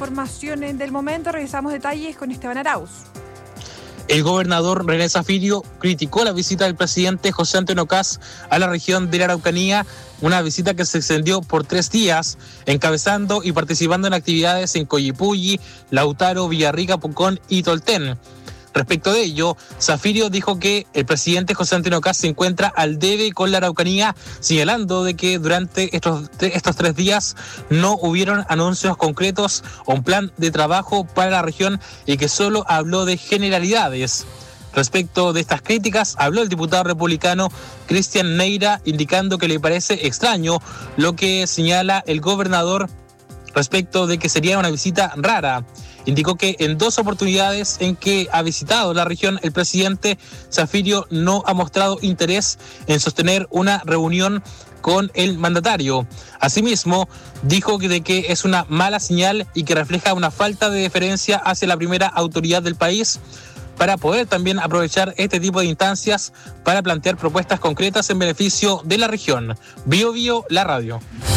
información del momento. Revisamos detalles con Esteban Arauz. El gobernador René Zaffirio criticó la visita del presidente José Antonio Kast a la región de la Araucanía, una visita que se extendió por 3 días, encabezando y participando en actividades en Coyipulli, Lautaro, Villarrica, Pucón y Tolten. Respecto de ello, Zaffirio dijo que el presidente José Antonio Kast se encuentra al debe con la Araucanía, señalando de que durante estos 3 días no hubieron anuncios concretos o un plan de trabajo para la región y que solo habló de generalidades. Respecto de estas críticas, habló el diputado republicano Cristian Neira, indicando que le parece extraño lo que señala el gobernador respecto de que sería una visita rara. Indicó que en 2 oportunidades en que ha visitado la región, el presidente Zaffirio no ha mostrado interés en sostener una reunión con el mandatario. Asimismo, dijo de que es una mala señal y que refleja una falta de deferencia hacia la primera autoridad del país, para poder también aprovechar este tipo de instancias para plantear propuestas concretas en beneficio de la región. Bio Bio, la radio.